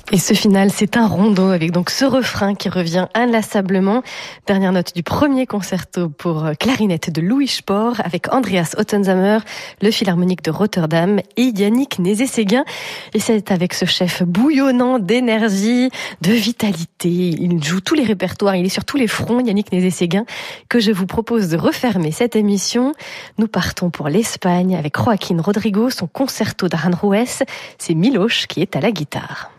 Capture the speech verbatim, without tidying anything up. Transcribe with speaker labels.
Speaker 1: Et ce final, c'est un rondo avec donc ce refrain qui revient inlassablement. Dernière note du premier concerto pour clarinette de Louis Spohr avec Andreas Ottensamer, le Philharmonique de Rotterdam et Yannick Nézet-Séguin. Et c'est avec ce chef bouillonnant d'énergie, de vitalité. Il joue tous les répertoires, il est sur tous les fronts, Yannick Nézet-Séguin, que je vous propose de refermer cette émission. Nous partons pour l'Espagne avec Joaquín Rodrigo, son concerto d'Aranjuez. C'est Miloš qui est à la guitare.